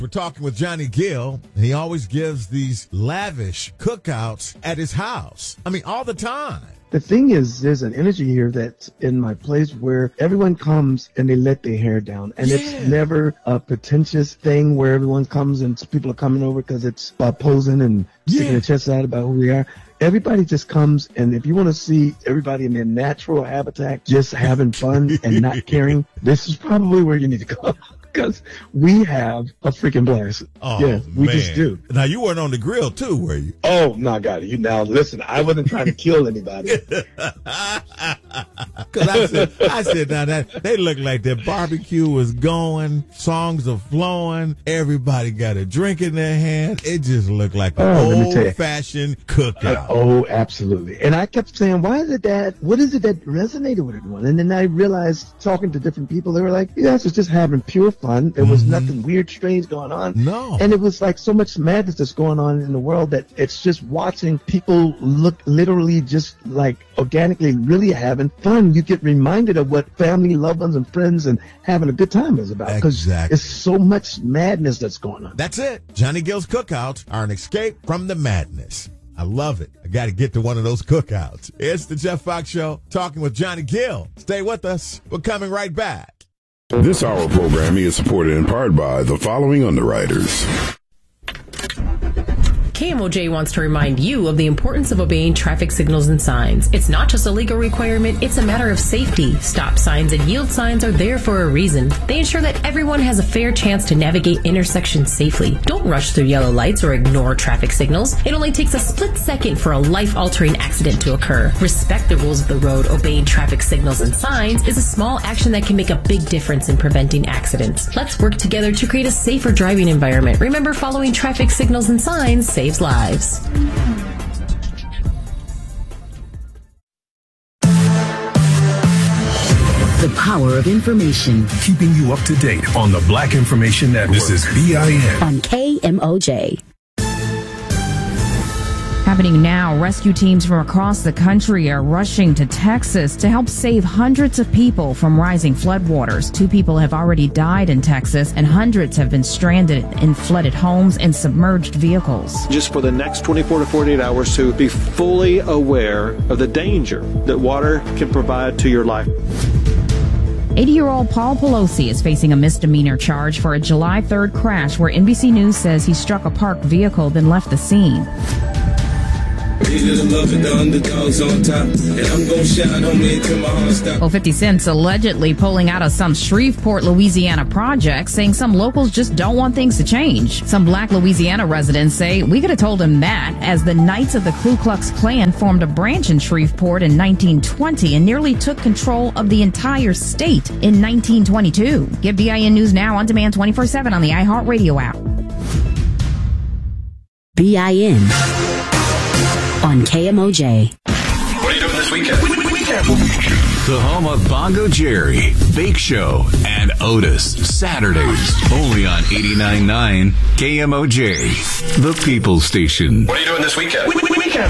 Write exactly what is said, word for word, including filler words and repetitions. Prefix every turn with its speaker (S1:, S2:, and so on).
S1: We're talking with Johnny Gill, and he always gives these lavish cookouts at his house. I mean, all the time.
S2: The thing is, there's an energy here that's in my place where everyone comes and they let their hair down. And
S1: yeah.
S2: It's never a pretentious thing where everyone comes and people are coming over because it's about posing and sticking
S1: yeah.
S2: their chests out about who they are. Everybody just comes, and if you want to see everybody in their natural habitat just having fun and not caring, this is probably where you need to go. Because we have a freaking blast.
S1: Oh,
S2: yeah, we
S1: man.
S2: just do.
S1: Now, you weren't on the grill, too, were you?
S2: Oh, no, God. You now, listen, I wasn't trying to kill anybody.
S1: Because I said, I said, now that they look like their barbecue was going, songs are flowing, everybody got a drink in their hand. It just looked like an
S2: oh,
S1: old-fashioned cookout.
S2: Uh, oh, absolutely. And I kept saying, why is it that, what is it that resonated with everyone? And then I realized, talking to different people, they were like, you guys was just having pure fun. There was mm-hmm. nothing weird, strange going on.
S1: No.
S2: And it was like so much madness that's going on in the world that it's just watching people look literally just like organically really having fun. You get reminded of what family, loved ones, and friends and having a good time is about. Because
S1: exactly.
S2: it's so much madness that's going on.
S1: That's it. Johnny Gill's cookouts are an escape from the madness. I love it. I got to get to one of those cookouts. It's the Jeff Fox Show, talking with Johnny Gill. Stay with us. We're coming right back.
S3: This hour programming is supported in part by the following underwriters.
S4: K M O J wants to remind you of the importance of obeying traffic signals and signs. It's not just a legal requirement, it's a matter of safety. Stop signs and yield signs are there for a reason. They ensure that everyone has a fair chance to navigate intersections safely. Don't rush through yellow lights or ignore traffic signals. It only takes a split second for a life-altering accident to occur. Respect the rules of the road. Obeying traffic signals and signs is a small action that can make a big difference in preventing accidents. Let's work together to create a safer driving environment. Remember, following traffic signals and signs saves lives.
S5: The power of information.
S6: Keeping you up to date on the Black Information Network. This is B I N.
S5: On K M O J.
S7: Happening now, rescue teams from across the country are rushing to Texas to help save hundreds of people from rising floodwaters. Two people have already died in Texas, and hundreds have been stranded in flooded homes and submerged vehicles.
S8: Just for the next twenty-four to forty-eight hours to be fully aware of the danger that water can provide to your life.
S7: eighty-year-old Paul Pelosi is facing a misdemeanor charge for a July third crash where N B C News says he struck a parked vehicle, then left the scene. Well, fifty Cent's allegedly pulling out of some Shreveport, Louisiana projects, saying some locals just don't want things to change. Some Black Louisiana residents say we could have told him that, as the Knights of the Ku Klux Klan formed a branch in Shreveport in nineteen twenty and nearly took control of the entire state in nineteen twenty-two. Get B I N News Now on demand twenty-four seven on the iHeartRadio app.
S5: B I N on K M O J.
S9: What are you doing this weekend? The home of Bongo Jerry, Bake Show, and Otis. Saturdays, only on eighty-nine point nine K M O J, the People Station.
S10: What are you doing this weekend?